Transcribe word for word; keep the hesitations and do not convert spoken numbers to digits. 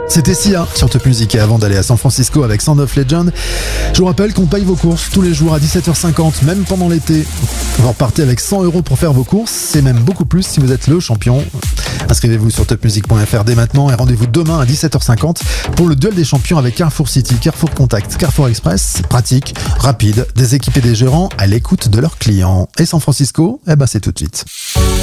C'était Sia sur Top Music et avant d'aller à San Francisco avec Sound of Legend, je vous rappelle qu'on paye vos courses tous les jours à dix-sept heures cinquante, même pendant l'été. Vous repartez avec cent euros pour faire vos courses, c'est même beaucoup plus si vous êtes le champion. Inscrivez-vous sur top music point f r dès maintenant et rendez-vous demain à dix-sept heures cinquante pour le duel des champions avec Carrefour City, Carrefour Contact, Carrefour Express. C'est pratique, rapide, des équipes et des gérants à l'écoute de leurs clients. Et San Francisco, eh ben c'est tout de suite.